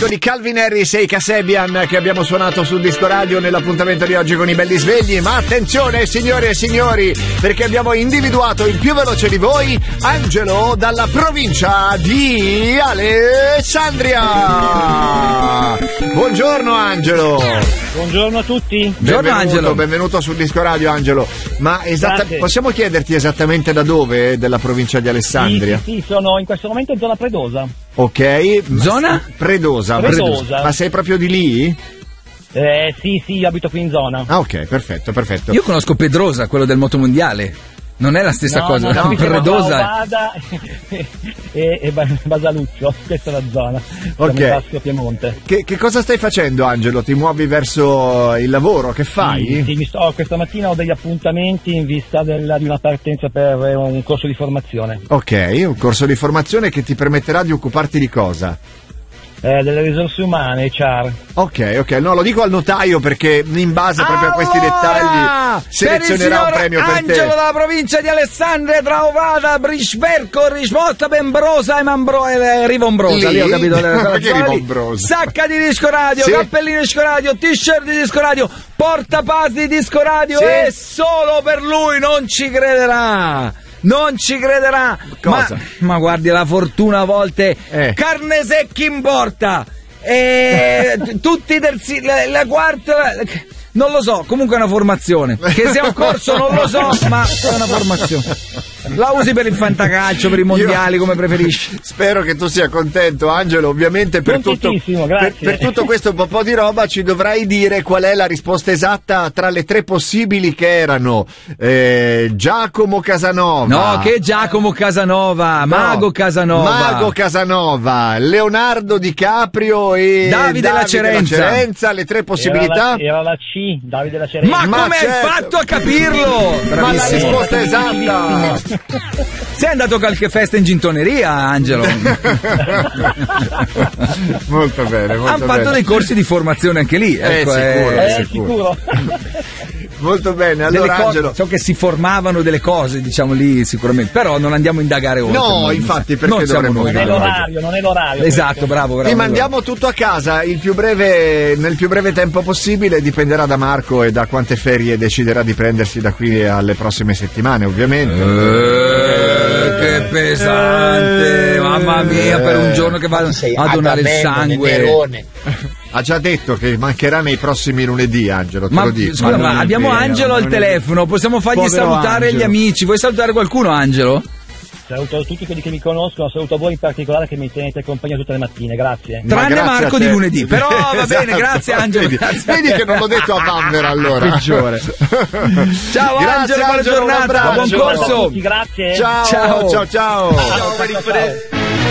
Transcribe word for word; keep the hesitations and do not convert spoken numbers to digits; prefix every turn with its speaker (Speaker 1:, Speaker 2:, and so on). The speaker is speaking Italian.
Speaker 1: disco di Calvin Harris e i Kasabian che abbiamo suonato sul disco radio nell'appuntamento di oggi con i belli svegli. Ma attenzione signore e signori, perché abbiamo individuato il più veloce di voi, Angelo dalla provincia di Alessandria. Buongiorno Angelo.
Speaker 2: Buongiorno a tutti.
Speaker 1: Buongiorno
Speaker 2: benvenuto,
Speaker 1: Angelo. Benvenuto sul disco radio Angelo. Ma esatta- possiamo chiederti esattamente da dove? Della provincia di Alessandria?
Speaker 2: Sì, sì, sì, sono in questo momento in zona Predosa.
Speaker 1: Ok.
Speaker 3: Zona?
Speaker 1: Predosa.
Speaker 2: Predosa.
Speaker 1: Ma sei proprio di lì?
Speaker 2: Eh sì, sì, io abito qui in zona.
Speaker 1: Ah ok, perfetto, perfetto.
Speaker 3: Io conosco Pedrosa, quello del motomondiale. Non è la stessa
Speaker 2: no,
Speaker 3: cosa,
Speaker 2: no, no,
Speaker 3: Predosa
Speaker 2: Vada e, e, e Basaluccio, questa è la zona.
Speaker 1: Ok.
Speaker 2: Basso Piemonte.
Speaker 1: Che, che cosa stai facendo Angelo? Ti muovi verso il lavoro? Che fai?
Speaker 2: Sì, sì, mi sto, questa mattina ho degli appuntamenti in vista della, di una partenza per un corso di formazione.
Speaker 1: Ok, un corso di formazione che ti permetterà di occuparti di cosa?
Speaker 2: Eh, delle risorse umane, H R.
Speaker 1: Ok, ok, no, lo dico al notaio perché in base proprio a questi dettagli selezionerà un premio per te.
Speaker 3: Angelo dalla provincia di Alessandria, Trauvata, Brisberco, Rismotta, Bembrosa e Mambro e Rivombrosa. Lì ho capito le
Speaker 1: Rivombrosa.
Speaker 3: Sacca di disco radio,
Speaker 1: sì.
Speaker 3: Cappellino di disco radio, t-shirt di disco radio, portapas di disco radio
Speaker 1: sì.
Speaker 3: E solo per lui non ci crederà. Non ci crederà.
Speaker 1: Cosa?
Speaker 3: Ma, ma guardi, la fortuna a volte
Speaker 1: eh.
Speaker 3: carne secchi in porta. E tutti del la, la quarta non lo so, comunque è una formazione. Che sia un corso non lo so, ma è una formazione. La usi per il fantacalcio, per i mondiali, io come preferisci.
Speaker 1: Spero che tu sia contento Angelo. Ovviamente per tutto, per, per tutto questo po' po' di roba ci dovrai dire qual è la risposta esatta tra le tre possibili che erano eh, Giacomo Casanova.
Speaker 3: No, che Giacomo Casanova, no, Mago Casanova,
Speaker 1: Mago Casanova, Leonardo DiCaprio e
Speaker 3: Davide,
Speaker 1: Davide
Speaker 3: La Cerenza.
Speaker 1: La Cerenza. Le tre possibilità.
Speaker 2: Era la, era la C, Davide La Cerenza.
Speaker 3: Ma,
Speaker 1: Ma
Speaker 3: come
Speaker 1: certo.
Speaker 3: hai fatto a capirlo?
Speaker 1: Ma la risposta esatta.
Speaker 3: Sei andato a qualche festa in gintoneria, Angelo?
Speaker 1: Molto bene, molto
Speaker 3: hanno fatto
Speaker 1: bene.
Speaker 3: dei corsi di formazione anche lì, ecco,
Speaker 1: eh, sicuro,
Speaker 2: eh,
Speaker 1: eh,
Speaker 2: sicuro.
Speaker 1: Molto bene, allora
Speaker 3: cose,
Speaker 1: Angelo.
Speaker 3: so che si formavano delle cose, diciamo lì sicuramente, però non andiamo a indagare oltre.
Speaker 1: No, infatti, perché
Speaker 3: non
Speaker 1: dovremmo
Speaker 2: Non è l'orario, non è l'orario.
Speaker 3: Esatto, bravo, bravo.
Speaker 1: Ti mandiamo tutto a casa il più breve, nel più breve tempo possibile, dipenderà da Marco e da quante ferie deciderà di prendersi da qui alle prossime settimane, ovviamente.
Speaker 3: Eh, che pesante, mamma mia, per un giorno che va a donare il sangue.
Speaker 1: Ha già detto che mancherà nei prossimi lunedì, Angelo, te
Speaker 3: Ma
Speaker 1: lo dico.
Speaker 3: scusa, ma, ma abbiamo
Speaker 1: vero,
Speaker 3: Angelo al telefono, possiamo fargli
Speaker 1: Povero
Speaker 3: salutare
Speaker 1: Angelo.
Speaker 3: gli amici. Vuoi salutare qualcuno, Angelo?
Speaker 2: Saluto tutti quelli che mi conoscono, saluto voi in particolare che mi tenete compagnia tutte le mattine, grazie.
Speaker 3: Tranne
Speaker 1: grazie
Speaker 3: Marco di lunedì, però va
Speaker 1: Esatto.
Speaker 3: bene, grazie Angelo.
Speaker 1: Vedi,
Speaker 3: Grazie.
Speaker 1: vedi che non l'ho detto a Bamber allora.
Speaker 3: Peggiore. Ciao
Speaker 1: Grazie,
Speaker 3: Angelo, buona
Speaker 1: Angelo, un
Speaker 3: giornata, buon
Speaker 1: abbraccio.
Speaker 3: corso.
Speaker 2: Grazie.
Speaker 1: Ciao, ciao, ciao.
Speaker 2: Ciao, ciao, ciao.